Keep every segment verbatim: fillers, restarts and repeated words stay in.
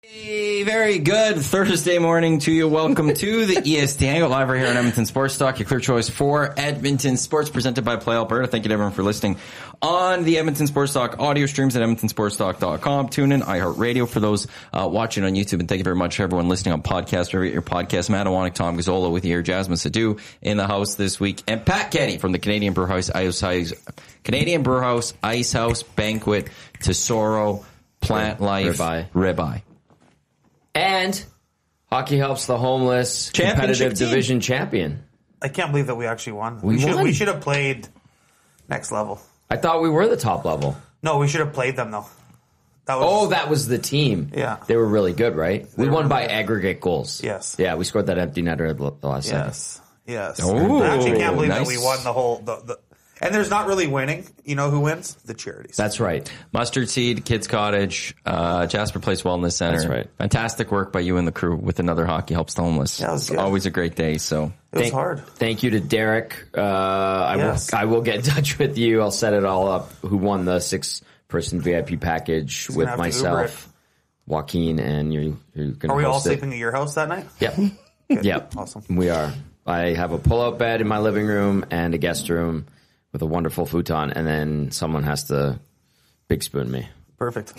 Hey, very good Thursday morning to you. Welcome to the E S T Hangout live right here on Edmonton Sports Talk, your clear choice for Edmonton Sports, presented by Play Alberta. Thank you to everyone for listening on the Edmonton Sports Talk audio streams at edmonton sports talk dot com. Tune in, iHeartRadio for those uh, watching on YouTube. And thank you very much for everyone listening on podcast, wherever you get your podcast. Matt Iwanek, Tom Gazzola with you here. Jasmine Sadu in the house this week. And Pat Kenny from the Canadian Brewhouse Ice House, Canadian Brewhouse Ice House Banquet, Tesoro, Plant Life, Ribeye. Ribeye. And Hockey Helps the Homeless Championship competitive team. division champion. I can't believe that we actually won. We should won. we should have played next level. I thought we were the top level. No, we should have played them though. That was, Oh, that was the team. Yeah. They were really good, right? We were won by really good. aggregate goals. Yes. Yeah, we scored that empty netter the the last second. yes, yes. Oh, I actually can't believe nice. that we won the whole. The, the, and there's not really winning. You know who wins? The charities. That's right. Mustard Seed, Kids Cottage, uh, Jasper Place Wellness Center. That's right. Fantastic work by you and the crew with another Hockey Helps the Homeless. Yeah, it was it's good. always a great day. So it was Thank, hard. Thank you to Derek. Uh, I, Yes. will, I will get in touch with you. I'll set it all up. Who won the six-person V I P package gonna with have to Uber myself, Joaquin, and you're, you're going to Are we all host it. sleeping at your house that night? Yep. Yep. Awesome. We are. I have a pull-out bed in my living room and a guest room with a wonderful futon, and then someone has to big spoon me. Perfect.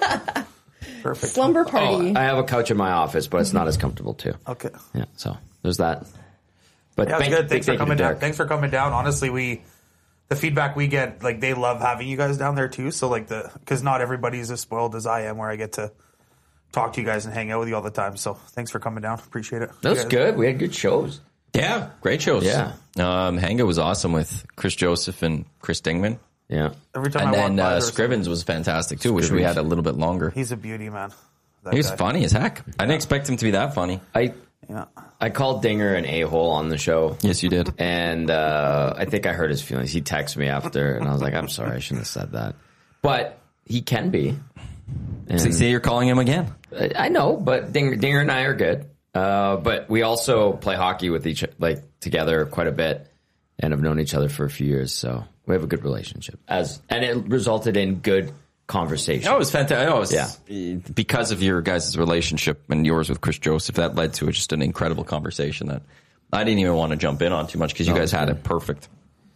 Perfect. Slumber party. I have a couch in my office, but it's not as comfortable too. Okay. Yeah, so there's that. But Yeah, it's thank- good. Thanks thank for you to coming down. Derek. Thanks for coming down. Honestly, we the feedback we get, like they love having you guys down there too. So like the because not everybody's as spoiled as I am, where I get to talk to you guys and hang out with you all the time. So thanks for coming down. Appreciate it. That was You guys- good. We had good shows. yeah, great shows. Yeah. Um, Hanga was awesome with Chris Joseph and Chris Dingman. Yeah. Every time And I walk then by, uh, there's- Scrivens was fantastic too. Wish we had a little bit longer. he's a beauty, man. That He was guy. funny as heck. I didn't expect him to be that funny. I Yeah. I called Dinger an a-hole on the show. Yes, you did. And uh, I think I hurt his feelings. He texted me after, and I was like, I'm sorry, I shouldn't have said that. But he can be. And So, see, you're calling him again. I I know, but Dinger, Dinger and I are good. Uh, but we also play hockey with each like together quite a bit, and have known each other for a few years. So we have a good relationship. As and it resulted in good conversation. Oh, it was fantastic. Oh, it was, Yeah. because of your guys' relationship and yours with Chris Joseph, that led to just an incredible conversation that I didn't even want to jump in on too much because you No, guys it was had good. it perfect.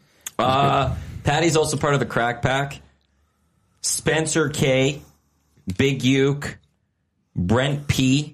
Uh, Patty's also part of the Crack Pack. Spencer K, Big Uke, Brent P,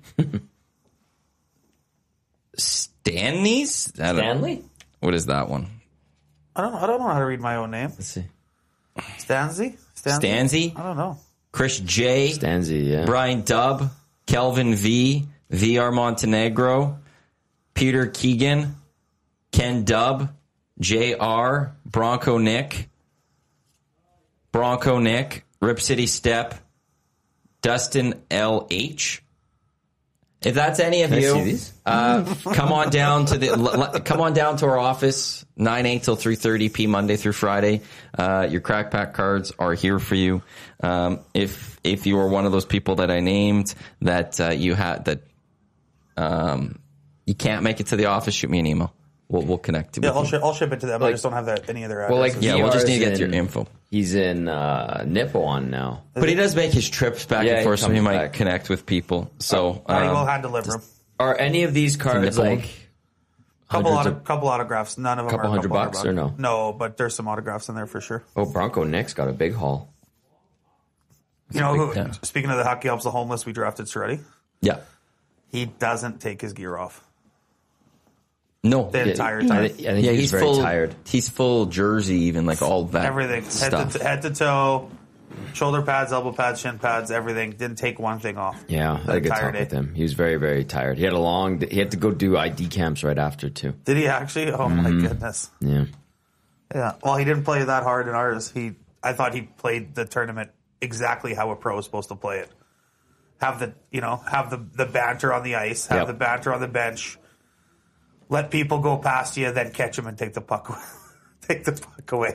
Stanley's? I don't- Stanley? What is that one? I don't. I don't know how to read my own name. Let's see. Stanzi. Stanzi? I don't know. Chris J, Stanzi, yeah. Brian Dubb, Kelvin V, V R Montenegro, Peter Keegan, Ken Dubb, J R, Bronco Nick, Bronco Nick, Rip City Step, Dustin L H. If that's any of Can I you, see these? uh, come on down to the l- l- come on down to our office nine eight till three thirty p Monday through Friday. Uh, your Crack Pack cards are here for you. Um, if if you are one of those people that I named that uh, you had that um, you can't make it to the office, shoot me an email. We'll we'll connect. Yeah, with I'll, you. sh- I'll ship it to them. I Like- just don't have that, any other addresses. Well, like Yeah, we'll just need to get V R's your in- info. He's in uh, Nipawin now. But he does make his trips back Yeah, and he forth, so he comes might back. connect with people. So I will um, hand deliver them. Are any of these cards Nipawin. like Couple hundreds auto, of- couple autographs. None of them Couple are a hundred bucks or no? No, but there's some autographs in there for sure. Oh, Bronco Nick's got a big haul. You know, who, yeah. speaking of the Hockey Helps the Homeless, we drafted Soretti. yeah, He doesn't take his gear off no, the yeah, entire I, time. think- I think yeah, he's, he's very full. tired. He's full jersey, even like all that Everything, head stuff. to, head to toe, shoulder pads, elbow pads, shin pads, everything. Didn't take one thing off. Yeah, I The had a good entire talk day. with him. He was very, very tired. He had a long. He had to go do I D camps right after too. Did he actually? Oh Mm-hmm. my goodness. Yeah, Yeah. Well, he didn't play that hard in ours. He, I thought he played the tournament exactly how a pro is supposed to play it. Have the, you know, have the, the banter on the ice, have Yep. the banter on the bench, let people go past you, then catch them and take the puck away. take the puck away.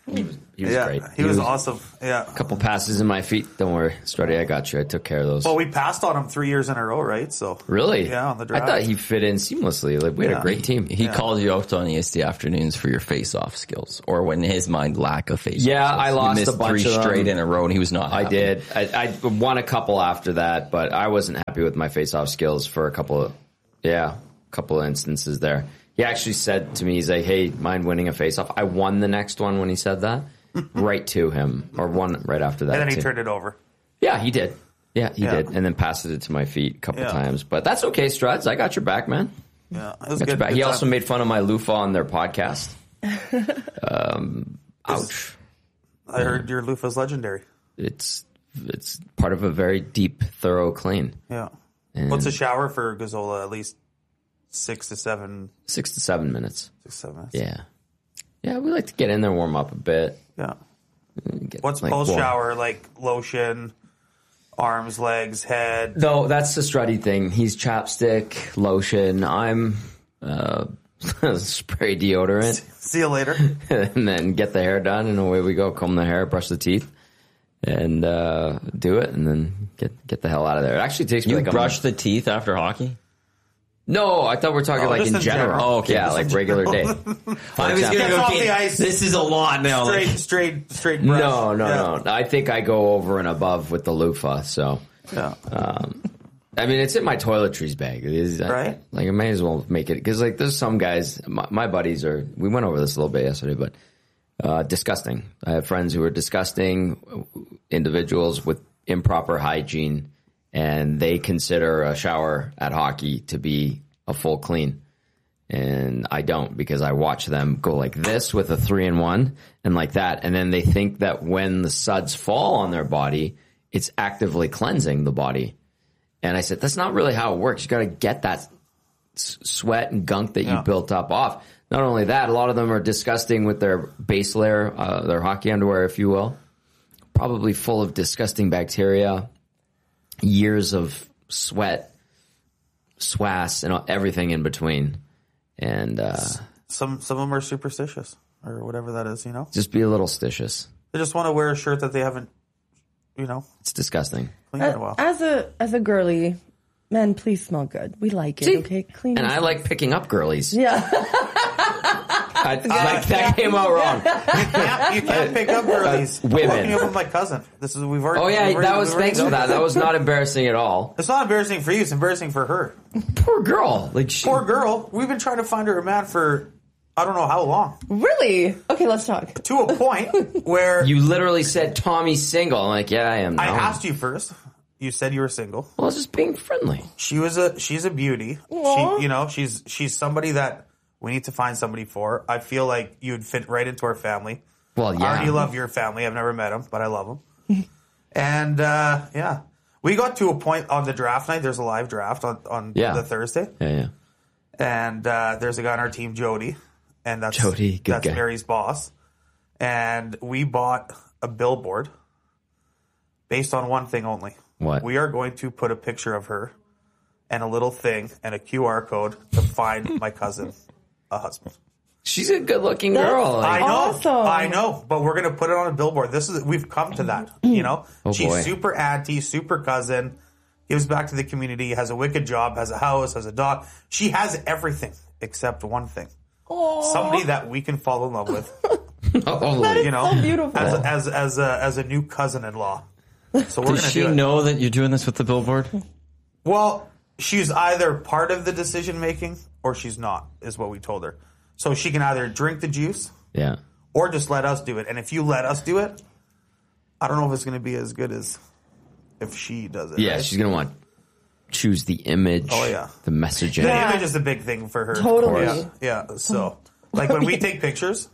He was, he was yeah, great. he, was, awesome. Yeah. A couple passes in my feet. Don't worry, Struddy, I got you. I took care of those. Well, we passed on him three years in a row, right? So Really? Yeah, on the draft. I thought he fit in seamlessly. Like we had Yeah. a great team. He called you out on E S T afternoons for your face-off skills, or when in his mind, lack of face-off Yeah, skills. I lost you missed a bunch three of them. straight in a row, and he was not I happy. did. I, I won a couple after that, but I wasn't happy with my face-off skills for a couple of, yeah, a couple of instances there. He actually said to me, he's like, hey, mind winning a face-off? I won the next one when he said that, right to him, or one right after that. And then he too. turned it over. Yeah, he did. Yeah, he Yeah. did. And then passed it to my feet a couple Yeah. times. But that's okay, Struds. I got your back, man. Yeah, it was Got good. your back. good He time. also made fun of my loofah on their podcast. um, ouch. I heard your loofah's legendary. It's it's part of a very deep, thorough clean. Yeah. And What's a shower for Gazzola? At least six to seven, Six to seven minutes. six, seven minutes. Yeah. Yeah, we like to get in there, warm up a bit. Yeah. Get, What's like, post warm. shower like? Lotion, arms, legs, head. No, that's the Struddy thing. He's chapstick, lotion. I'm uh, spray deodorant, See you later. and then get the hair done, and away we go. Comb the hair, brush the teeth, and uh, do it, and then get get the hell out of there. It actually takes me You like brush a the teeth after hockey? No, I thought we are talking Oh, like just in in general. general. Oh, okay. Yeah, Just like in regular day. I was example. going to Gets go, off okay, the ice. this is a lot now. Straight, Like, straight, straight brush. No, no, Yeah. no. I think I go over and above with the loofah. So, Yeah. I mean, it's in my toiletries bag. It is, I- Right. like, I may as well make it because, like, there's some guys. My, my buddies are. We went over this a little bit yesterday, but uh, disgusting. I have friends who are disgusting individuals with improper hygiene, and they consider a shower at hockey to be a full clean. And I don't, because I watch them go like this with a three and one and like that. And then they think that when the suds fall on their body, it's actively cleansing the body. And I said, that's not really how it works. You got to get that s- sweat and gunk that Yeah. you built up off. Not only that, a lot of them are disgusting with their base layer, uh, their hockey underwear, if you will, probably full of disgusting bacteria, years of sweat, swass, and everything in between. And uh, Some some of them are superstitious or whatever that is. You know, just be a little stitious. they just want to wear a shirt that they haven't, you know, It's disgusting. cleaned in a while. As a as a girly, men, please smell good. We like it. See? Okay, clean. And I like picking up girlies. Yeah. I, like, that came out wrong. Yeah, you can't pick up girlies. Uh, women. I'm hooking up with my cousin. This is we've already. Oh yeah, we've already- that was we've already thanks for done that. this. That was not embarrassing at all. It's not embarrassing for you. It's embarrassing for her. Poor girl. Like she, Poor girl. We've been trying to find her a man for I don't know how long. Really? Okay, let's talk. To a point where you literally said Tommy's single. I'm like, yeah, I am. I now. asked you first. You said you were single. Well, I was just being friendly. She was a she's a beauty. Aw. She you know, she's she's somebody that we need to find somebody for. I feel like you'd fit right into our family. Well, I yeah. already love your family. I've never met them, but I love them. And uh, yeah, we got to a point on the draft night. There's a live draft on on Yeah. the Thursday, Yeah, yeah. and uh, there's a guy on our team, Jody, and that's Jody, good that's guy. Mary's boss. And we bought a billboard based on one thing only. What? We are going to put a picture of her and a little thing and a Q R code to find my cousin a husband. She's a good-looking That's girl. I Like, know, Awesome. I know, but we're gonna put it on a billboard. This is we've come to that, you know. Oh, She's boy. super auntie, super cousin, gives back to the community, has a wicked job, has a house, has a dog. She has everything except one thing: somebody that we can fall in love with. holy- You know, so beautiful. as as as a, as a new cousin-in-law. So we're does gonna she do it. know that you're doing this with the billboard? Well, she's either part of the decision making or she's not, is what we told her. So she can either drink the juice yeah. or just let us do it. And if you let us do it, I don't know if it's going to be as good as if she does it. Yeah, right? she's going to want to choose the image. Oh, yeah. The messaging. The Yeah. image is a big thing for her. Totally. Yeah. yeah. So, like when we take pictures,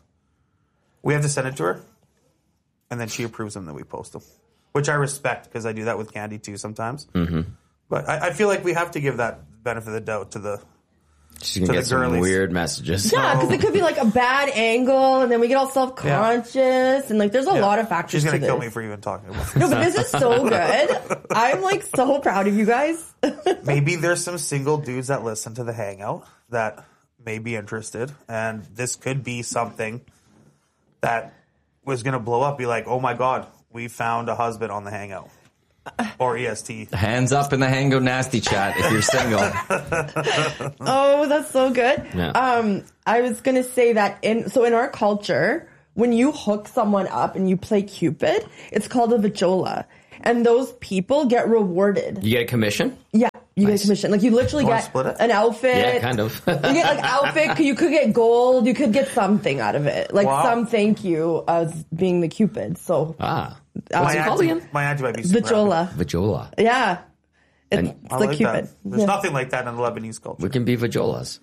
we have to send it to her, and then she approves them, then we post them, which I respect because I do that with Candy too sometimes. Mm-hmm. But I, I feel like we have to give that benefit of the doubt to the. She's going to to the get some girlies. weird messages. Yeah, because it could be like a bad angle, and then we get all self conscious, and like there's a Yeah. lot of factors. She's to gonna kill this. me for even talking about No, this. but this is so good. I'm like so proud of you guys. Maybe there's some single dudes that listen to the Hangout that may be interested, and this could be something that was going to blow up, be like, oh my God, we found a husband on the Hangout. Or E S T. Hands up in the Hango Nasty chat if you're single. Oh, that's so good. Yeah. Um, I was gonna say that in so in our culture, when you hook someone up and you play Cupid, it's called a vajola, and those people get rewarded. You get a commission? Yeah, you Nice. get commission. Like you literally Wanna get split it? an outfit. Yeah, kind of. You get like outfit. You could get gold. You could get something out of it, like Wow. some thank you as being the Cupid. So Ah. uh, What's My it called auntie, again? my auntie might be super vajola. Vajola. Yeah, it's, And- it's I like like Cupid. that. There's Yeah. nothing like that in the Lebanese culture. We can be vajolas.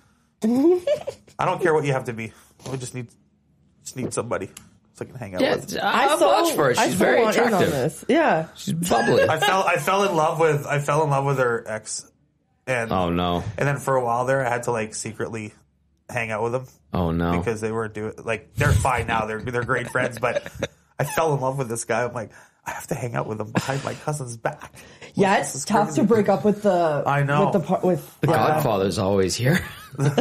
I don't care what you have to be. We just need just need somebody so I can hang out Yeah, with. I, I so- vouch for her. She's I so very want in on attractive. this. Yeah. She's bubbly. I fell I fell in love with I fell in love with her ex, and Oh no. and then for a while there I had to like secretly hang out with them Oh no. because they were doing like they're fine now. They're they're great friends, but I fell in love with this guy. I'm like, I have to hang out with him behind my cousin's back. Yeah, This it's is tough crazy. to break up with the. I know. with the par- with The yeah. Godfather's always here. Oh yeah,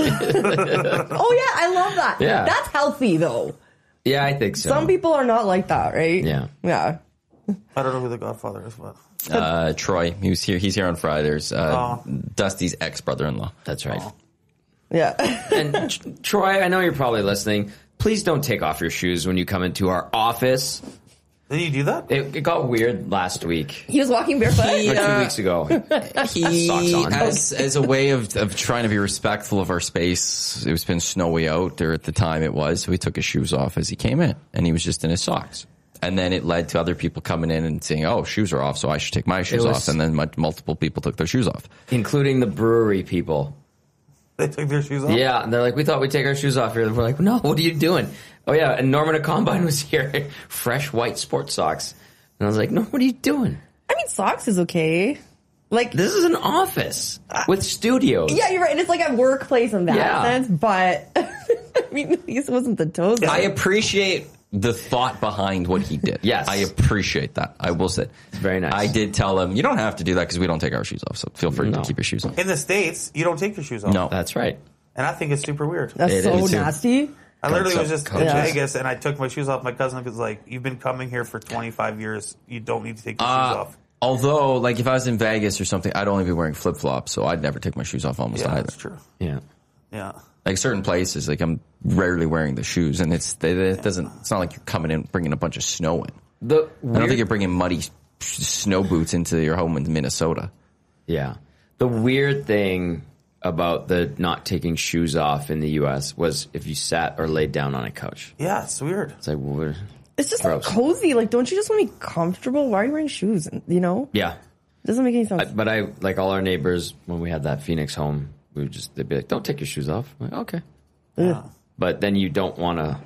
I love that. Yeah. That's healthy though. Yeah, I think so. Some people are not like that, right? Yeah. Yeah. I don't know who the Godfather is, but Uh, Troy, he was here. He's here on Fridays. Uh, Oh. Dusty's ex brother-in-law. That's right. Yeah. And Tr- Troy, I know you're probably listening. Please don't take off your shoes when you come into our office. did you do that? It, it got weird last week. He was walking barefoot. He, Or two uh, weeks ago. He, Socks on. as as a way of of trying to be respectful of our space, it was been snowy out there at the time. It was, so he took his shoes off as he came in, and he was just in his socks. And then it led to other people coming in and saying, "Oh, shoes are off, so I should take my shoes was- off." And then mu- multiple people took their shoes off. Including the brewery people. They took their shoes off? Yeah, and they're like, we thought we'd take our shoes off here. We're like, no, what are you doing? Oh yeah, and Norman Combine was here. Fresh white sports socks. And I was like, no, what are you doing? I mean, socks is okay. Like, This is an office with studios. yeah, you're right. And it's like a workplace in that Yeah. sense, but I mean, at least it wasn't the toes. I appreciate the thought behind what he did. Yes. I appreciate that. I will say. It's very nice. I did tell him, you don't have to do that because we don't take our shoes off, so feel free No. to keep your shoes on. In the States, you don't take your shoes off. No. That's right. And I think it's super weird. That's It so is too. nasty. I literally Coach- was just in coaches. Vegas and I took my shoes off. My cousin was like, you've been coming here for twenty-five years. You don't need to take your shoes Uh, off. although, like, if I was in Vegas or something, I'd only be wearing flip flops, so I'd never take my shoes off almost Yeah, either. that's true. Yeah. Yeah. Like certain places, like I'm rarely wearing the shoes, and it's it, it doesn't. It's not like you're coming in bringing a bunch of snow in. The I don't weird- think you're bringing muddy snow boots into your home in Minnesota. Yeah. The weird thing about the not taking shoes off in the U S was if you sat or laid down on a couch. Yeah, it's weird. It's like, what? It's just Gross. like cozy. Like, don't you just want to be comfortable? Why are you wearing shoes? You know? Yeah. Doesn't make any sense. But I, like all our neighbors, when we had that Phoenix home, we would just, they'd be like, don't take your shoes off. I'm like, okay. Yeah. But then you don't want to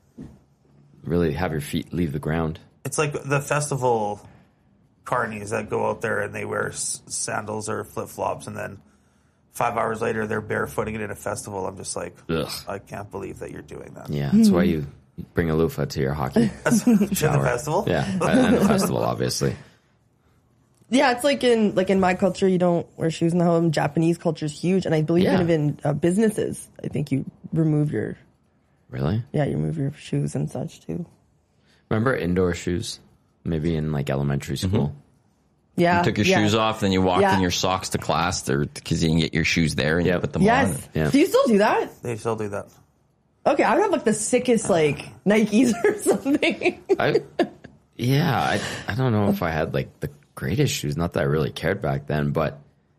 really have your feet leave the ground. It's like the festival carnies that go out there and they wear s- sandals or flip flops, and then five hours later they're barefooting it at a festival. I'm just like, Ugh. I can't believe that you're doing that. Yeah. That's why you bring a loofah to your hockey. To the festival? Yeah. And the festival, obviously. Yeah, it's like in like in my culture, you don't wear shoes in the home. Japanese culture is huge, and I believe Yeah. even in uh, businesses, I think you remove your Really? yeah, you remove your shoes and such too. Remember indoor shoes? Maybe in like elementary school. Yeah, You took your yeah. shoes off, then you walked Yeah. in your socks to class because you didn't get your shoes there, and you Yep. put them Yes. on. Yeah. Do you still do that? They still do that. Okay, I would have like the sickest like Nikes or something. I, yeah, I, I don't know if I had like the greatest shoes. Not that I really cared back then, but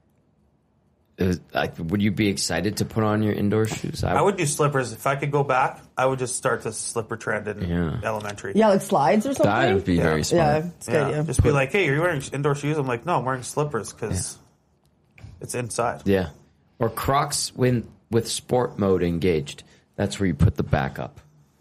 it was like, would you be excited to put on your indoor shoes? I would do slippers. If I could go back, I would just start the slipper trend in Yeah. elementary. Yeah, like slides or something. That would be Yeah. very smart. yeah, it's a good. Yeah. Yeah. Just be like, hey, are you wearing indoor shoes? I'm like, no, I'm wearing slippers because it's inside. Yeah, or Crocs when with sport mode engaged. That's where you put the back up.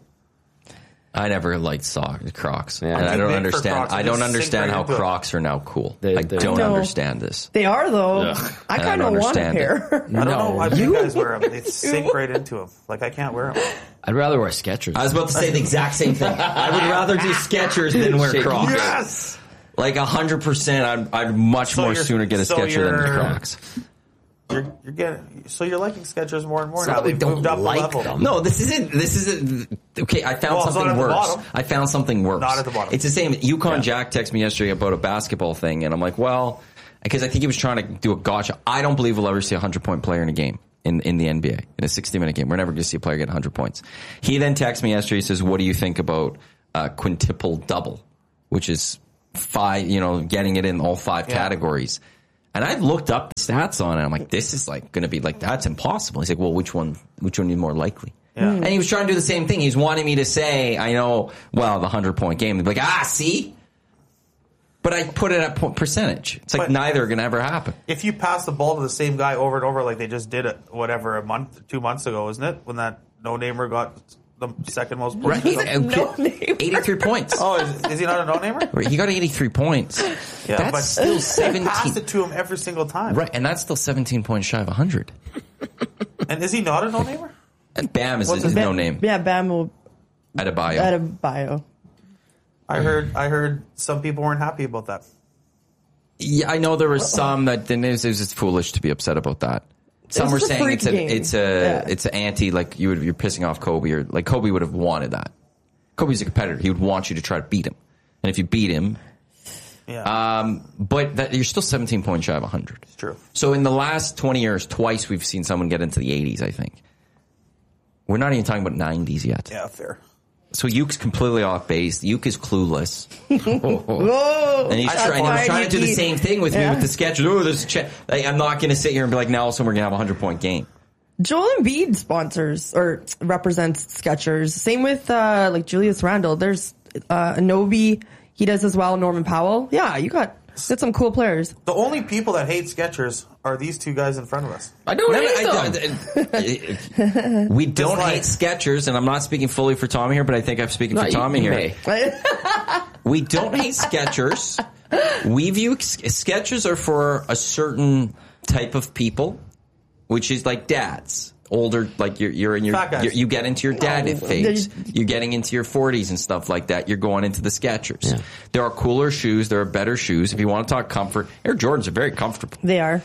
I never liked socks, Crocs, Yeah. and I I'm don't big for understand. Crocs. I I don't just sink understand right how into it. Crocs are now cool. They- I they- don't No. understand this. They are though. Ugh. I And I kind of don't want a understand it. pair. I don't know why No, you guys wear them. They sink right into them. Like, I can't wear them. I'd rather wear Skechers. I was about to say the exact same thing. I would rather do Skechers than wear Shake- Crocs. Yes! Like a hundred percent, I'd I'd much So more you're- sooner get a so Sketcher than the you're- Crocs. You're, you're getting so you're liking Skechers more and more So now. we They've don't moved up like a level. them. No, this isn't. This isn't. Okay, I found Well, it's not something at the worse. bottom. I found something worse. Not at the bottom. It's the same. Yukon Jack texted me yesterday about a basketball thing, and I'm like, well, because I think he was trying to do a gotcha. I don't believe we'll ever see a hundred point player in a game in in the N B A in a sixty minute game. We're never going to see a player get hundred points. He then texted me yesterday. He says, "What do you think about uh, quintuple double, which is five? You know, getting it in all five Yeah. categories." And I've looked up the stats on it. I'm like, this is like going to be like, that's impossible. He's like, well, which one, which one is more likely? Yeah. And he was trying to do the same thing. He's wanting me to say, I know, well, the hundred point game. He'd be like, ah, see? But I put it at po- percentage. It's like But- neither are going to ever happen. If you pass the ball to the same guy over and over like they just did it, whatever, a month, two months ago, isn't it? When that no-namer got the second most points. Right. No-namer. eighty-three points. Oh, is, is he not a no-namer? Right, he got eighty-three points. Yeah, that's but still you seventeen. passed it to him every single time. Right, and that's still seventeen points shy of one hundred. And is he not a no-namer? And Bam is What's his his no Bam- name. Yeah, Bam will At a bio. add a bio. I heard. I heard some people weren't happy about that. Yeah, I know there were some that then it was, it was just foolish to be upset about that. Some It's were just a saying freak it's a game. it's a Yeah. it's an anti like you would you're pissing off Kobe or like Kobe would have wanted that. Kobe's a competitor. He would want you to try to beat him, and if you beat him, Yeah, um, but that, you're still seventeen points shy of one hundred. it's true. So in the last twenty years, twice we've seen someone get into the eighties. I think we're not even talking about nineties yet. Yeah, fair. So Yuke's completely off base. Yuke is clueless. Whoa! And he's, That's try, and why he's trying to do the he- same thing with me Yeah. with the sketch. Oh, there's a che- like, I'm not going to sit here and be like, now all of a sudden we're going to have a hundred point game. Joel Embiid sponsors or represents Skechers. Same with uh, like Julius Randle. There's uh, Anobi. He does as well. Norman Powell. Yeah, you got got some cool players. The only people that hate Skechers are these two guys in front of us. I don't No, no, hate I- them. I- we don't like- hate Skechers, and I'm not speaking fully for Tommy here, but I think I'm speaking No, for you- Tommy you here. may. We don't hate Skechers. We view Skechers are for a certain type of people, which is like dads. Older, like you're, you're in your, Fat guys. you're, you get into your dad No, phase. they're- You're getting into your forties and stuff like that. You're going into the Skechers. Yeah. There are cooler shoes. There are better shoes. If you want to talk comfort, Air Jordans are very comfortable. They are.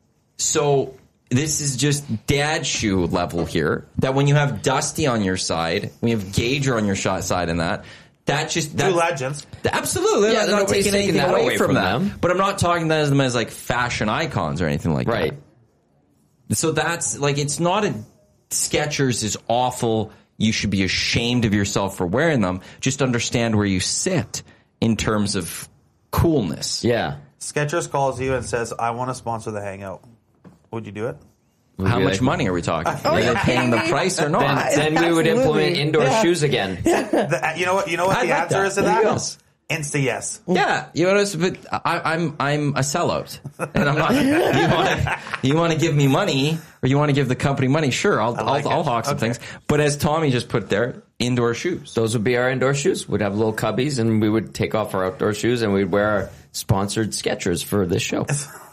So this is just dad shoe level here. That when you have Dusty on your side, when you have Gager on your shot side, and that that just Two that, legends. absolutely. Yeah, I'm not nobody's taking taking anything that away, away from, from that. them. But I'm not talking about them as like fashion icons or anything like Right. that. So that's like it's not a Skechers is awful. You should be ashamed of yourself for wearing them. Just understand where you sit in terms of coolness. Yeah. Skechers calls you and says, "I want to sponsor the Hangout." Would you do it? How be much like- money are we talking? Oh, Are they yeah. paying the price or Then, not? then we would Absolutely. implement indoor Yeah. shoes again. The, you know what? You know what I the like answer that. is to There you that? go. Insta yes. Yeah, you know, but I, I'm I'm a sellout, and I'm not. You want to you want to give me money, or you want to give the company money? Sure, I'll like I'll, I'll it. hawk some Okay. things. But as Tommy just put there, indoor shoes. Those would be our indoor shoes. We'd have little cubbies, and we would take off our outdoor shoes, and we'd wear our sponsored Skechers for this show.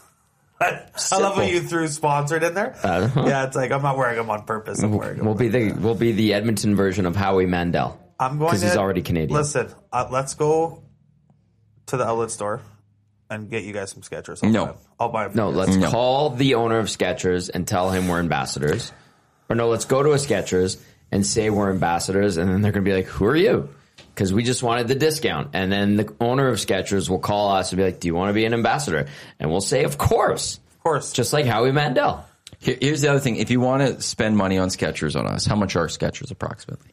I love how you threw sponsored in there. Uh-huh. Yeah, it's like I'm not wearing them on purpose. I'm wearing them. We'll be the we'll be the Edmonton version of Howie Mandel. I'm going because to he's already Canadian. Listen, uh, let's go to the outlet store and get you guys some Skechers. I'll No. buy 'em. I'll buy them. No, let's No. call the owner of Skechers and tell him we're ambassadors. Or no, let's go to a Skechers and say we're ambassadors, and then they're going to be like, "Who are you?" Because we just wanted the discount. And then the owner of Skechers will call us and be like, "Do you want to be an ambassador?" And we'll say, "Of course." Of course. Just like Howie Mandel. Here, here's the other thing: if you want to spend money on Skechers on us, how much are Skechers approximately?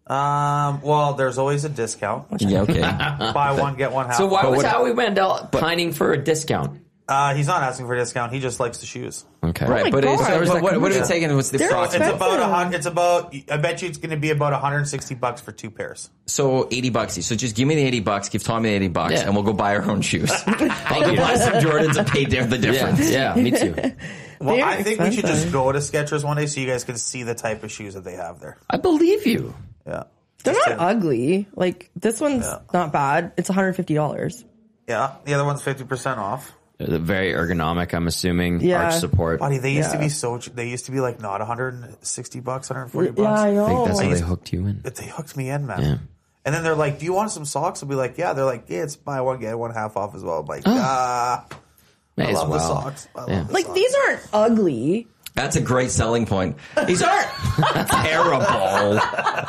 Um. Well, there's always a discount. Yeah, okay. Buy one, get one half. So why But was what- Howie Mandel pining for a discount? Uh, he's not asking for a discount. He just likes the shoes. Okay. Right, my but it's, God. what, what, what are we Yeah. taking? What's the They're approximate? It's expensive. about a hundred. It's about. I bet you it's going to be about one hundred sixty bucks for two pairs. So eighty bucks each. So just give me the eighty bucks, give Tommy the eighty bucks, Yeah. and we'll go buy our own shoes. I'll go buy some Jordans and pay the the Yeah, difference. yeah, me too. Well, They're I think we should expensive. just go to Skechers one day so you guys can see the type of shoes that they have there. I believe you. Yeah. They're Just not saying. ugly. Like this one's Yeah. not bad. It's one hundred fifty dollars. Yeah. The other one's fifty percent off. They're very ergonomic, I'm assuming. Yeah. Arch support. Buddy, they used to Yeah. be so. ch- They used to be like not one hundred sixty bucks, one hundred forty bucks. Yeah, I I know. think that's how they Please. hooked you in. But they hooked me in, man. Yeah. And then they're like, "Do you want some socks?" I'll be like, "Yeah." They're like, "Yeah, it's buy one get one half off as well." I'm like, ah, May I as love well. the socks. I love Yeah. the Like, socks. these aren't ugly. That's a great selling point. These aren't terrible,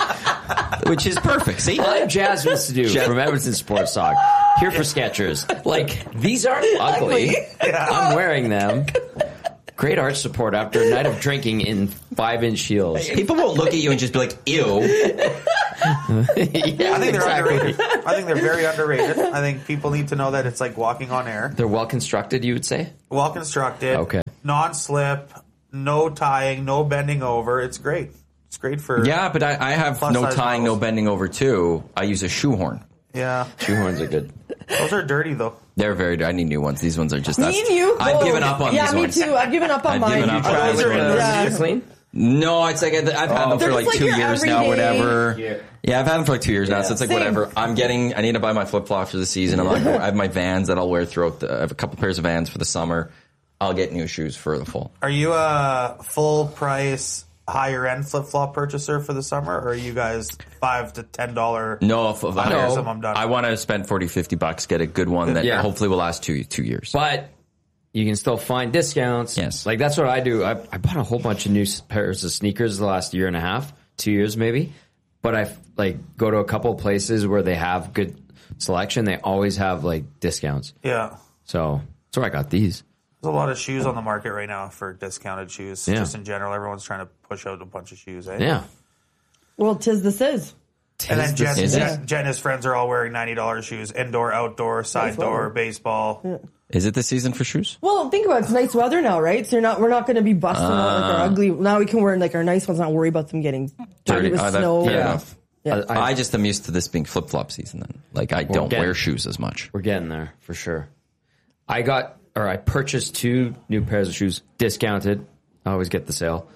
which is perfect. See, I'm Jasmine Sadu from Edmonton Sports Talk, here for Skechers. Like, these aren't ugly. I'm wearing them. Great arch support after a night of drinking in five-inch heels. people won't look at you and just be like, "Ew." yeah, I think they're exactly. underrated. I think they're very underrated. I think people need to know that it's like walking on air. They're well constructed, you would say? Well constructed. Okay. Non-slip. No tying. No bending over. It's great. It's great for Yeah, but I, I have Plus no size tying, no models. bending over too. I use a shoehorn. Yeah. Shoehorns are good. Those are dirty though. They're very. I need new ones. These ones are just. Me that's- and you. I've both. given up on yeah, these me ones. too. I've given up on I've mine. given up on Those these are- ones. Yeah. clean? No, it's like I've had them They're for like just like two your years now, everyday- whatever. Yeah. Yeah, I've had them for like two years now, so it's like Same. whatever. I'm getting. I need to buy my flip flops for the season. I'm not. Gonna, I have my Vans that I'll wear throughout. The, I have a couple pairs of Vans for the summer. I'll get new shoes for the fall. Are you a full price higher end flip flop purchaser for the summer, or are you guys five to ten dollar? No, if, I I, some I'm done. I want to spend forty, fifty bucks, get a good one that Yeah. hopefully will last two two years. But you can still find discounts. Yes. Like, that's what I do. I, I bought a whole bunch of new s- pairs of sneakers the last year and a half, two years maybe. But I, like, go to a couple of places where they have good selection. They always have, like, discounts. Yeah. So that's where I got these. There's a lot of shoes on the market right now for discounted shoes. Yeah. Just in general, everyone's trying to push out a bunch of shoes. Eh? Yeah. Well, tis this is. And then Jen, Is it? Jen, Jen and his friends are all wearing ninety dollars shoes. Indoor, outdoor, side door, baseball. Is it the season for shoes? Well, think about it. It's nice weather now, right? So you're not, we're not going to be busting out like our ugly. Now we can wear like our nice ones, not worry about them getting dirty with Oh, that- snow. fair Yeah. enough. Yeah. I- I just am used to this being flip flop season. Then, like, I don't getting- wear shoes as much. We're getting there for sure. I got, or I purchased two new pairs of shoes, discounted. I always get the sale.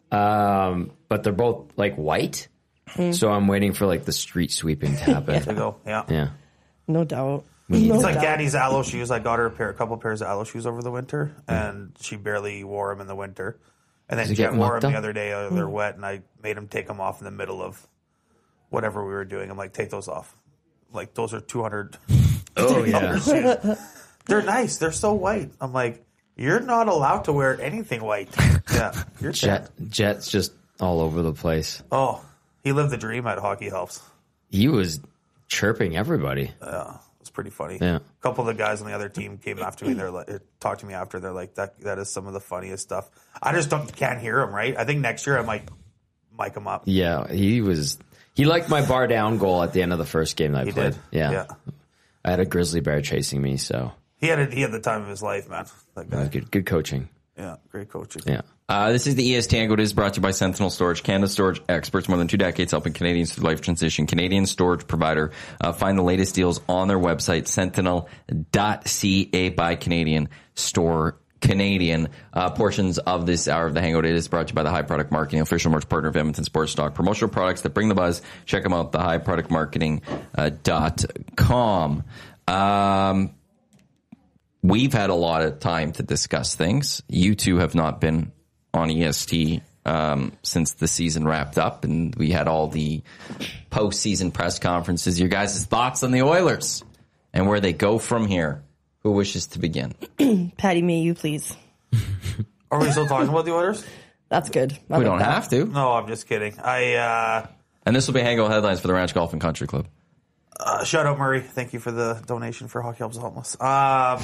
Um, but they're both like white. So I'm waiting for like the street sweeping to happen. There you go. Yeah. Yeah. No doubt. It's No like doubt. Daddy's aloe shoes. I got her a pair, a couple pairs of aloe shoes over the winter, and she barely wore them in the winter. And then Does it Jen get wore mucked them the up? other day. Uh, they're wet, and I made him take them off in the middle of whatever we were doing. I'm like, take those off. Like, those are two hundred Oh yeah. shoes. They're nice. They're so white. I'm like, you're not allowed to wear anything white. Yeah, you're Jet, Jet's just all over the place. Oh, he lived the dream at Hockey Helps. He was chirping everybody. Yeah, it's pretty funny. Yeah. A couple of the guys on the other team came after me. They're like, talked to me after. They're like, that that is some of the funniest stuff. I just don't can't hear him. Right. I think next year I might mic him up. Yeah, he was. He liked my bar down goal at the end of the first game that I He played. did. Yeah. Yeah. I had a grizzly bear chasing me, so He had a, he had the time of his life, man. That guy. good, good coaching. Yeah, great coaching. Yeah. Uh, this is the E S T Angle. It is brought to you by Sentinel Storage, Canada storage experts, more than two decades helping Canadians through life transition. Canadian storage provider. Uh, find the latest deals on their website, sentinel dot c a by Canadian Store Canadian. Uh, portions of this hour of the Hangout is brought to you by the High Product Marketing, official merch partner of Edmonton Sports Stock. Promotional products that bring the buzz. Check them out, the high product marketing dot com. Um, We've had a lot of time to discuss things. You two have not been on E S T um, since the season wrapped up, and we had all the postseason press conferences. Your guys' thoughts on the Oilers and where they go from here. Who wishes to begin? Patty, may you please? Are we still talking about the Oilers? That's good. I We like don't that. have to. No, I'm just kidding. I uh, And this will be Hangout headlines for the Ranch Golf and Country Club. uh, shout out Murray. Thank you for the donation for Hockey Helps the Homeless. Um,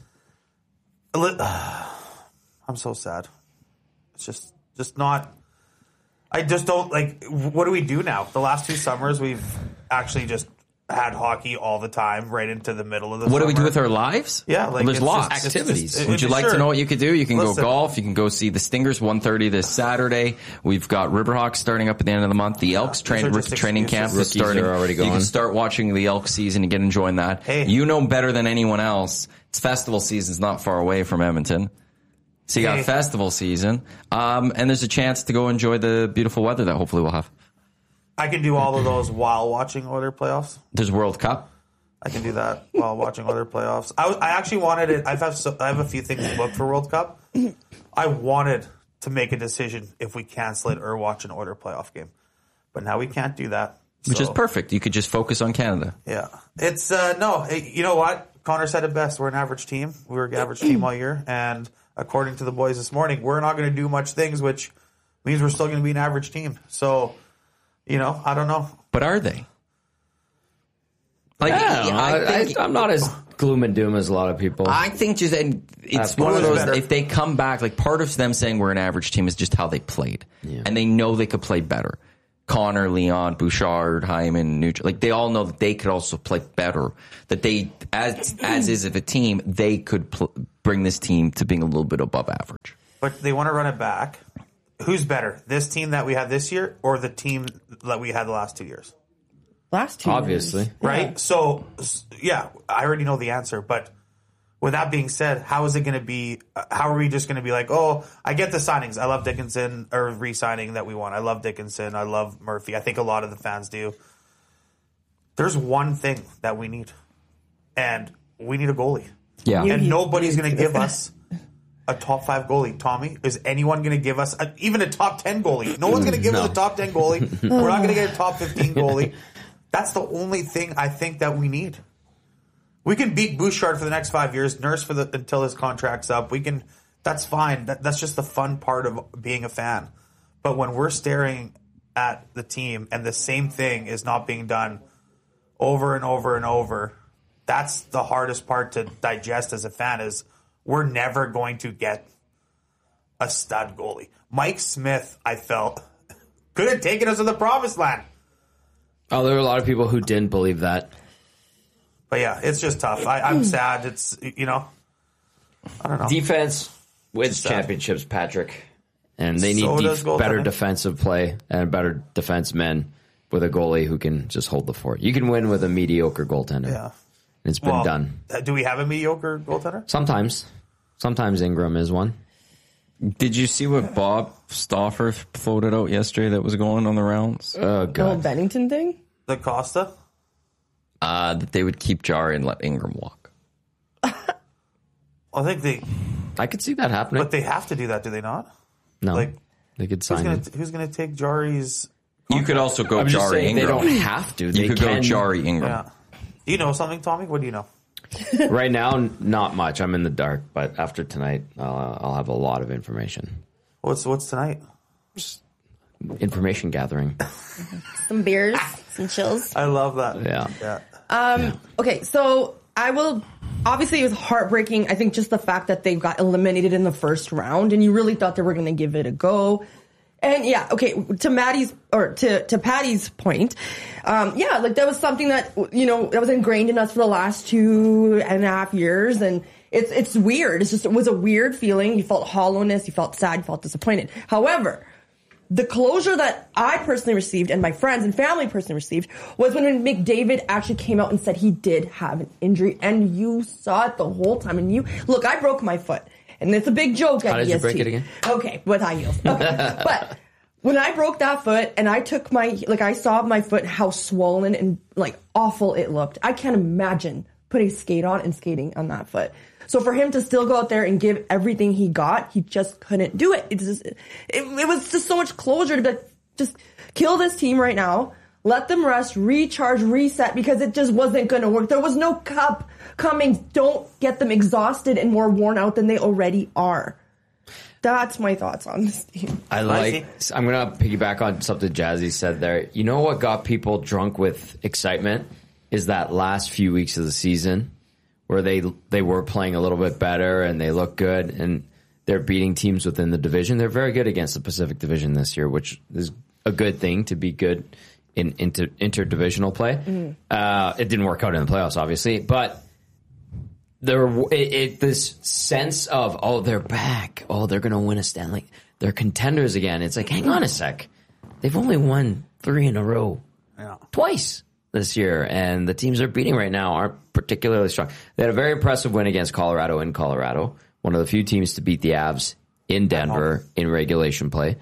li- I'm so sad. It's just just not. I just don't like. What do we do now? The last two summers, we've actually just had hockey all the time, right into the middle of the. What do we do summer. with our lives? Yeah, like well, there's it's lots. just- it's Activities. just- Would it- you like sure. to know what you could do? You can Listen. go golf. You can go see the Stingers one thirty this Saturday. We've got Riverhawks starting up at the end of the month. The Elks train, are rookie just training camp excuses. is Rookies starting. are already You can going. start watching the Elk season and get enjoying that. Hey. You know better than anyone else. It's festival season's not far away from Edmonton. So you got Hey. festival season. Um, and there's a chance to go enjoy the beautiful weather that hopefully we'll have. I can do all of those while watching Oilers playoffs. There's World Cup. I can do that while watching other playoffs. I, was- I actually wanted it. I've have so, I have a few things booked for World Cup. I wanted to make a decision if we cancel it or watch an Oilers playoff game, but now we can't do that. Which So, is perfect. You could just focus on Canada. Yeah, it's uh, no. Hey, you know what? Connor said it best. We're an average team. We were an average team all year. And according to the boys this morning, we're not going to do much things, which means we're still going to be an average team. So, you know, I don't know. But are they? Like, I, I think, I, I'm not as gloom and doom as a lot of people. I think just and it's Uh, one of who's those. better? If they come back, like part of them saying we're an average team is just how they played, Yeah. and they know they could play better. Connor, Leon, Bouchard, Hyman, Neutral, like they all know that they could also play better. That they, as as is of a team, they could pl- bring this team to being a little bit above average. But they want to run it back. Who's better, this team that we had this year or the team that we had the last two years? Last two Obviously. years. Right? Yeah. So, s- yeah, I already know the answer. But with that being said, how is it going to be? uh, How are we just going to be like, oh, I get the signings. I love Dickinson, or re-signing that we want. I love Dickinson. I love Murphy. I think a lot of the fans do. There's one thing that we need, and we need a goalie. Yeah, And You- nobody's you- going to give us a top five goalie. Tommy, is anyone going to give us a, even a top ten goalie? No one's going to give us a top ten goalie. We're not going to get a top fifteen goalie. That's the only thing I think that we need. We can beat Bouchard for the next five years, Nurse for the until his contract's up. We can. That's fine. That, that's just the fun part of being a fan. But when we're staring at the team and the same thing is not being done over and over and over, that's the hardest part to digest as a fan. Is we're never going to get a stud goalie. Mike Smith, I felt, could have taken us to the promised land. Oh, there were a lot of people who didn't believe that. But yeah, it's just tough. I, I'm sad. It's, you know, I don't know. Defense wins sad. championships, Patrick. And they need So def- does goaltending. better defensive play and better defensemen with a goalie who can just hold the fort. You can win with a mediocre goaltender. Yeah. It's been Well, done. uh, Do we have a mediocre goaltender? Sometimes. Sometimes Ingram is one. did you see what Bob Stauffer floated out yesterday that was going on the rounds? Oh, The whole God. Bennington thing? The Costa? Uh, that they would keep Jari and let Ingram walk. I think they, I could see that happening. but they have to do that, do they not? no. like, they could Who's sign gonna him. Who's gonna take Jari's? You could also go I'm just Jari saying they Ingram. don't have to. They you could can. go Jari Ingram. Yeah. Do you know something, Tommy? What do you know? Right now, n- not much. I'm in the dark. But after tonight, uh, I'll have a lot of information. What's What's tonight? Information gathering. Some beers, some chills. I love that. Yeah. Yeah. Um, okay, so I will. Obviously, it was heartbreaking. I think just the fact that they got eliminated in the first round, and you really thought they were going to give it a go. And yeah, okay. To Maddie's or to to Patty's point, um, yeah, like that was something that you know that was ingrained in us for the last two and a half years, and it's it's weird. It's just it was a weird feeling. You felt hollowness. You felt sad. You felt disappointed. However, the closure that I personally received and my friends and family personally received was when McDavid actually came out and said he did have an injury, and you saw it the whole time. And you look, I broke my foot, and it's a big joke at How did E S T. you break it again? Okay, with high heels. Okay. But when I broke that foot and I took my, like I saw my foot, how swollen and like awful it looked. I can't imagine putting skate on and skating on that foot. So for him to still go out there and give everything he got, he just couldn't do it. It's just, it, it was just so much closure to be like, just kill this team right now. Let them rest, recharge, reset, because it just wasn't going to work. There was no cup coming. Don't get them exhausted and more worn out than they already are. That's my thoughts on this team. I like. I'm gonna piggyback on something Jazzy said there. You know what got people drunk with excitement is that last few weeks of the season where they they were playing a little bit better and they look good and they're beating teams within the division. They're very good against the Pacific Division this year, which is a good thing to be good in inter, interdivisional play. Mm-hmm. Uh, it didn't work out in the playoffs, obviously, but. There, it, it, this sense of, oh, they're back. Oh, they're going to win a Stanley. They're contenders again. It's like, hang on a sec. They've only won three in a row. Yeah. Twice this year. And the teams they're beating right now aren't particularly strong. They had a very impressive win against Colorado in Colorado. One of the few teams to beat the Avs in Denver in regulation play.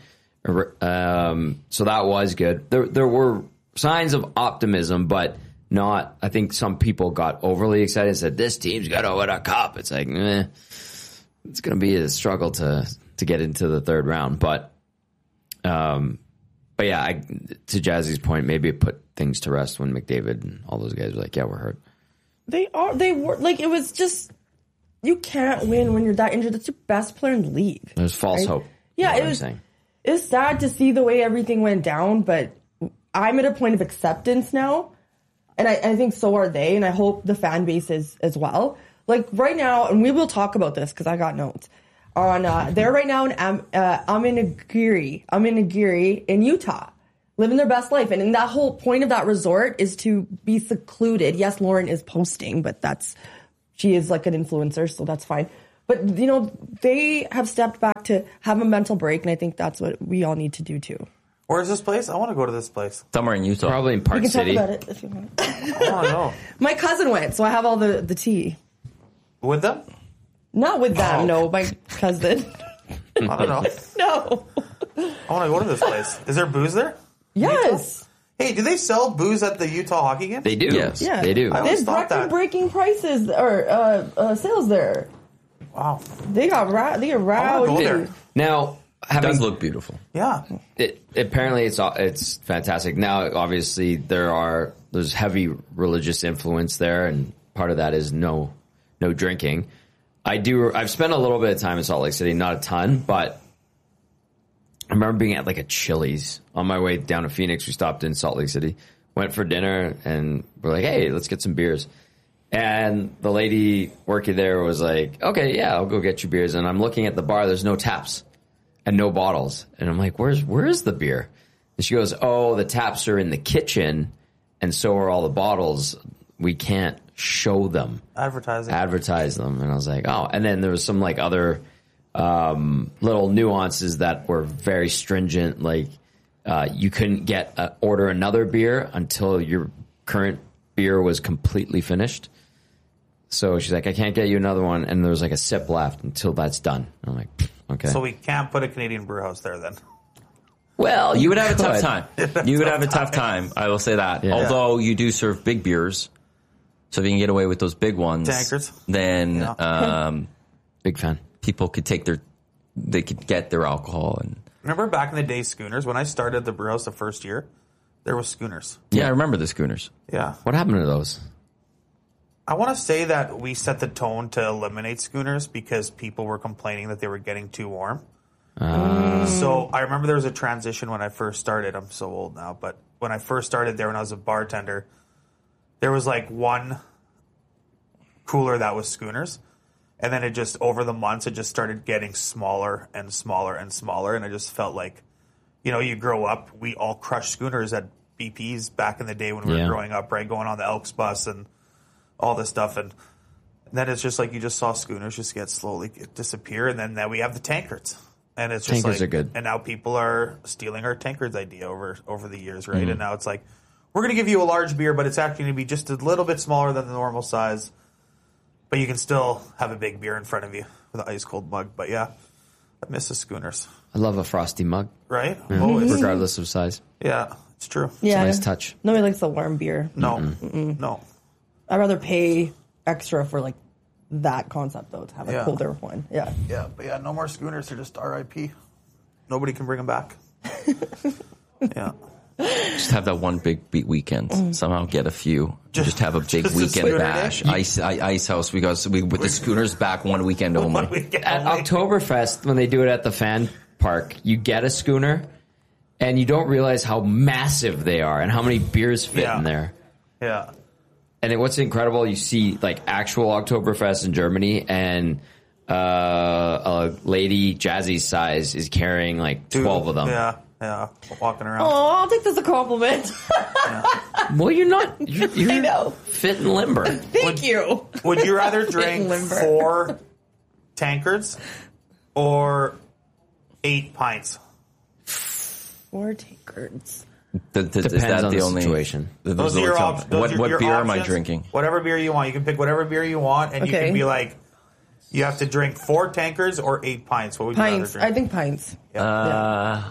Um, so that was good. There, there were signs of optimism, but not, I think some people got overly excited and said, this team's got to win a cup. It's like, eh, it's going to be a struggle to, to get into the third round. But, um, but yeah, I, to Jazzy's point, maybe it put things to rest when McDavid and all those guys were like, yeah, we're hurt. They are. They were like it was just. You can't win when you're that injured. That's your best player in the league. There's false right? hope. Yeah, it I'm was. saying. It's sad to see the way everything went down, but I'm at a point of acceptance now, and I, I think so are they, and I hope the fan base is as well. Like right now, and we will talk about this because I got notes on. Uh, they're right now in Am, uh, Aminagiri, Aminagiri in Utah, living their best life, and, and that whole point of that resort is to be secluded. Yes, Lauren is posting, but that's she is like an influencer, so that's fine. But, you know, they have stepped back to have a mental break, and I think that's what we all need to do, too. Where's this place? I want to go to this place. Somewhere in Utah. Probably in Park We can City. talk about it if you want. I don't know. My cousin went, so I have all the, the tea. With them? Not with them, Oh. no, my cousin. I don't know. No. I want to go to this place. Is there booze there? Yes. Hey, do they sell booze at the Utah hockey game? They do. Yes. Yeah. They do. I They always have thought that. record-breaking prices, or uh, uh, sales there. Wow. They got ra- they got I wanna rowdy. go there. Now, It having does look beautiful. Yeah. It, apparently, it's it's fantastic. Now, obviously, there are there's heavy religious influence there, and part of that is no no drinking. I do. I've spent a little bit of time in Salt Lake City, not a ton, but I remember being at like a Chili's on my way down to Phoenix. We stopped in Salt Lake City, went for dinner, and we're like, "Hey, let's get some beers." And the lady working there was like, "Okay, yeah, I'll go get you beers." And I'm looking at the bar. There's no taps and no bottles. And I'm like, where's where's the beer? And she goes, oh, the taps are in the kitchen, and so are all the bottles. We can't show them, Advertising. advertise them. And I was like, oh. And then there was some like other um, little nuances that were very stringent. Like uh, you couldn't get uh, order another beer until your current beer was completely finished. So she's like, I can't get you another one. And there was like a sip left until that's done. I'm like, okay. So we can't put a Canadian brew house there then. well, You would have a tough could. time. You would have a tough time. I will say that. Yeah. Although you do serve big beers, so if you can get away with those big ones, Tankards. then Yeah. um, Big fan. people could take their, they could get their alcohol. And Remember back in the day, Schooners? When I started the brew house the first year, there was Schooners. yeah, I remember the schooners. Yeah. What happened to those? I want to say that we set the tone to eliminate Schooners because people were complaining that they were getting too warm. So I remember there was a transition when I first started. I'm so old now, but when I first started there when I was a bartender, there was like one cooler that was Schooners. And then it just, over the months, it just started getting smaller and smaller and smaller. And I just felt like, you know, you grow up, we all crushed Schooners at B Ps back in the day when we Yeah. were growing up, right? Going on the Elks bus and all this stuff. And then it's just like you just saw Schooners just get slowly disappear. And then, then we have the tankards. And it's just Tankards like, are good. and now people are stealing our tankards idea over over the years, right? Mm-hmm. And now it's like, we're going to give you a large beer, but it's actually going to be just a little bit smaller than the normal size. But you can still have a big beer in front of you with an ice cold mug. But yeah, I miss the Schooners, I love a frosty mug, right? Always. regardless of size. Yeah, it's true. Yeah. Nice touch. Nobody likes the warm beer. No, no. I'd rather pay extra for like that concept though to have a Yeah. colder one. Yeah. Yeah, but yeah, no more Schooners. They're just R I P. Nobody can bring them back. Yeah. Just have that one big beat weekend. Somehow get a few. Just, have a big just a weekend schooner bash. day? Ice, I, ice house. Because we with the schooners back one weekend only. One weekend At only. Oktoberfest, when they do it at the fan park, you get a schooner, and you don't realize how massive they are and how many beers fit Yeah. in there. Yeah. And it, what's incredible, you see like actual Oktoberfest in Germany, and uh, a lady Jazzy's size is carrying like Dude, twelve of them. Yeah, yeah. Walking around. Oh, I'll take this as a compliment. Well, you're not. You're, you're I know. fit and limber. Thank you. Would you rather drink limber. four tankards or eight pints? Four takers. The, the, is Depends that on the the only situation. the- Those are the your only- options. Those What, are what your beer am I options. drinking? Whatever beer you want. You can pick whatever beer you want, and you Okay. can be like, you have to drink four tankards or eight pints. What would you Pints. rather I drink? think pints. Uh,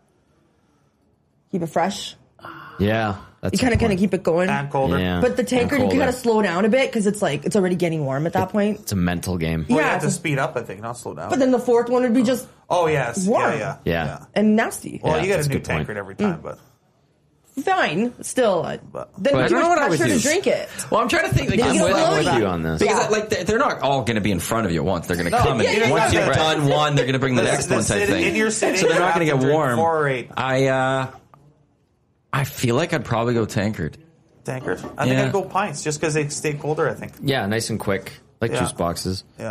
Keep it fresh. Yeah, that's You kind of kind of important. keep it going. And colder. Yeah. But the tanker, And you colder. kind of slow down a bit because it's like it's already getting warm at that point. It's a mental game. Well, you Yeah, have to so- speed up, I think, not slow down. But then the fourth one would be just oh, yes. Warm. Yeah, yeah. Yeah. and nasty. Well, Yeah, you get that's a a new good point. tankard every time, but fine. Still, uh, But- then But I too don't know much what I would pressure to use. drink it. Well, I'm trying to think. Like, Then I'm you with, don't I'm know with that. you on this. because Yeah. like they're not all going to be in front of you at once. They're going to come, yeah, and yeah, once yeah, you've yeah. done one, they're going to bring the The- next the one type sitting- thing. in your sitting, so they're you not have going to to get drink warm. four or eight. I uh, I feel like I'd probably go tankard. Tankers. I think Yeah. I'd go pints just because they stay colder. I think. Yeah, nice and quick, like Yeah. juice boxes. Yeah.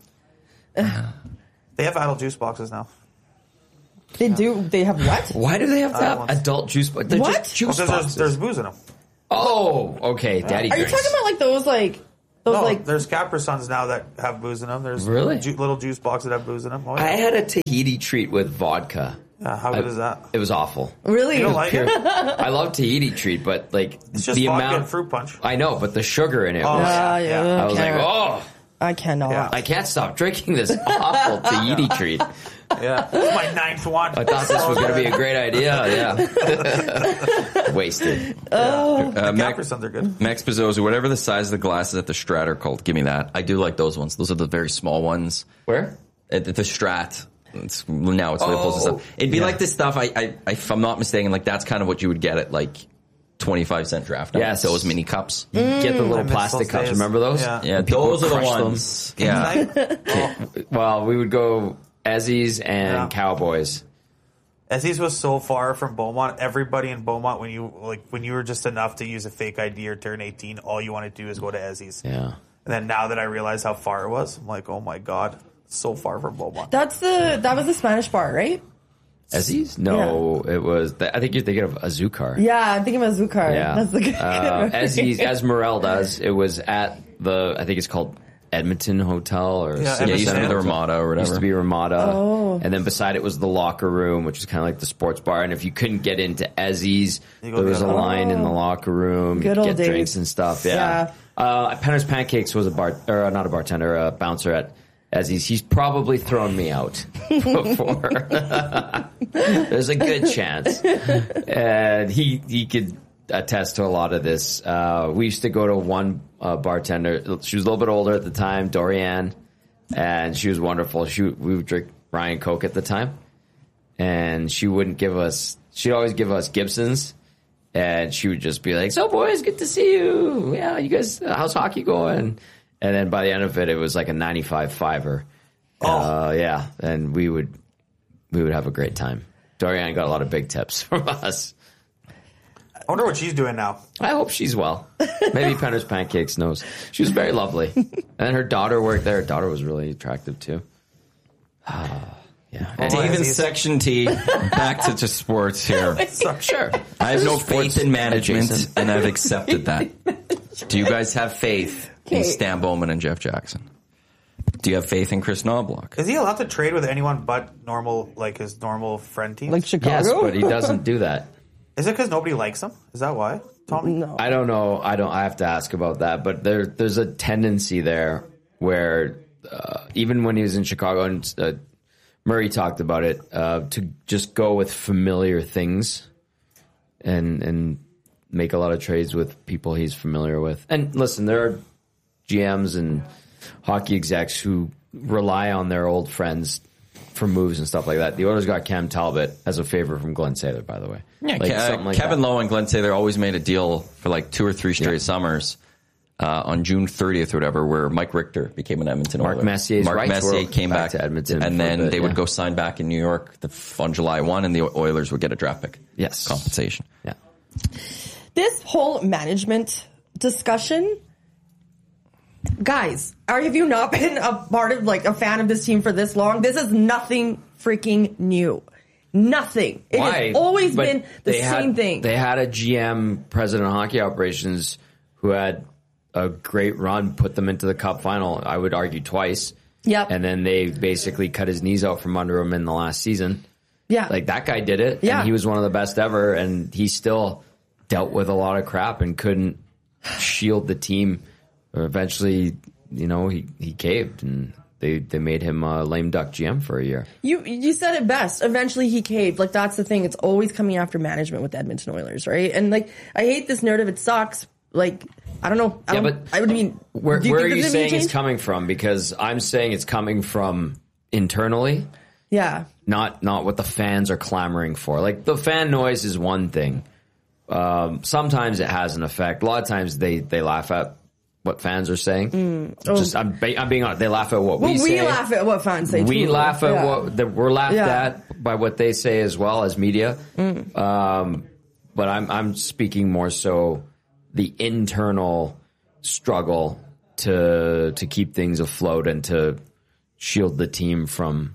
They have adult juice boxes now. They do. They have what? Why do they have to Uh, have once- adult juice boxes? They're What? just juice Because boxes. there's, there's booze in them. oh, okay, Daddy Are you drinks. talking about like those like those No, like? there's Capri Suns now that have booze in them. There's Really? ju- little juice boxes that have booze in them. Oh, yeah. I had a Tahiti treat with vodka. Yeah, how good I- is that? It was awful. Really? You don't like Pure- it? I love Tahiti treat, but like It's just the vodka amount and fruit punch. I know, but the sugar in it. Oh, was, Ah, yeah. yeah. I was like, can't. oh, I cannot. Yeah. I can't stop drinking this awful Tahiti treat. Yeah, it's my ninth one. I thought this was going to be a great idea. Yeah, wasted. Uh, Capri Mac, Suns are good. Max Pizzo's, whatever the size of the glasses at the Strat are called. Give me that. I do like those ones. Those are the very small ones. Where? At the Strat. It's, now it's labels and Oh, stuff. It'd be yeah. like this stuff. I, I, if I'm not mistaken, like that's kind of what you would get at like twenty-five cent draft. night. Yes. Those mini cups. Get the I little miss plastic those cups. days. Remember those? Yeah. Yeah, And people those are the crush them. ones. Yeah. Oh, Well, we would go Ezzies and Yeah. Cowboys. Estes was so far from Beaumont. Everybody in Beaumont, when you like, when you were just enough to use a fake I D or turn eighteen, all you wanted to do is go to Estes. Yeah. And then now that I realize how far it was, I'm like, oh my god, it's so far from Beaumont. That's the that was the Spanish bar, right? Ezzies? No, it was. The, I think you're thinking of Azucar. Yeah, I'm thinking about Zukar. Yeah. That's the good. Uh, as he's, as Morel-does, it was at the, I think it's called Edmonton Hotel or Yeah, City Yeah, it used to be Center. the Ramada or Used to whatever. be Ramada. Oh. And then beside it was the locker room, which was kind of like the sports bar. And if you couldn't get into Ezzies, You go there was the a other way. line in the locker room. Good you old could get days. drinks and stuff. Yeah. Uh, Penner's Pancakes was a bar, or uh, not a bartender, a bouncer at Ezzies. He's probably thrown me out before. There's a good chance. And he, he could attest to a lot of this. Uh, we used to go to one uh, bartender. She was a little bit older at the time, Dorianne, and she was wonderful. She we would drink Ryan Coke at the time, and she wouldn't give us. She'd always give us Gibsons, and she would just be like, "So boys, good to see you. Yeah, you guys, how's hockey going?" And then by the end of it, it was like a ninety-five fiver. Uh, yeah, and we would we would have a great time. Dorianne got a lot of big tips from us. I wonder what she's doing now. I hope she's well. Maybe Penner's Pancakes knows. She was very lovely. And then her daughter worked there. Her daughter was really attractive too. Ah, yeah. Oh, Dave in Ezzies. Section T. Back to just sports here. Sure. I have no Sports faith in management, adjacent. and I've accepted that. Do you guys have faith in Okay. Stan Bowman and Jeff Jackson? Do you have faith in Chris Knobloch? Is he allowed to trade with anyone but normal, like his normal friend team? like Chicago. Yes, but he doesn't do that. Is it because nobody likes him? Is that why, Tommy? No. I don't know. I don't. I have to ask about that. But there, there's a tendency there where uh, even when he was in Chicago, and uh, Murray talked about it, uh, to just go with familiar things, and and make a lot of trades with people he's familiar with. And listen, there are G Ms and hockey execs who rely on their old friends for moves and stuff like that. The Oilers got Cam Talbot as a favor from Glenn Saylor, by the way. Yeah, Like, Ke- something like Kevin that. Lowe and Glenn Taylor always made a deal for like two or three straight Yeah. summers uh, on June thirtieth or whatever, where Mike Richter became an Edmonton Mark Oiler. Messier's Mark rights Messier were came back back, to Edmonton and for a then bit, they would yeah. go sign back in New York the, on July first, and the Oilers would get a draft pick. Yes. compensation. Yeah. This whole management discussion, guys, are have you not been a part of like a fan of this team for this long? This is nothing freaking new. Nothing. It Why? has always But been the they same had, thing. They had a G M, president of hockey operations, who had a great run, put them into the cup final, I would argue twice. Yep. And then they basically cut his knees out from under him in the last season. Yeah. Like that guy did it. Yeah. And he was one of the best ever. And he still dealt with a lot of crap and couldn't shield the team. Or eventually, you know, he, he caved and they, they made him a lame duck G M for a year. You you said it best. Eventually he caved. Like that's the thing. It's always coming after management with the Edmonton Oilers, right? And like I hate this narrative. It sucks. Like I don't know. I Yeah, don't, but I would mean. Where, do you where think are you there's gonna be a saying it's change? coming from? Because I'm saying it's coming from internally, Yeah. not not what the fans are clamoring for. Like the fan noise is one thing, Um, sometimes it has an effect. A lot of times they, they laugh at what fans are saying. Mm. Oh. Just I'm, ba- I'm being honest. They laugh at what well, we, we say. We laugh at what fans say. We too. laugh at yeah. what that we're laughed yeah. at by what they say as well as media. Mm. Um, but I'm I'm speaking more so the internal struggle to to keep things afloat and to shield the team from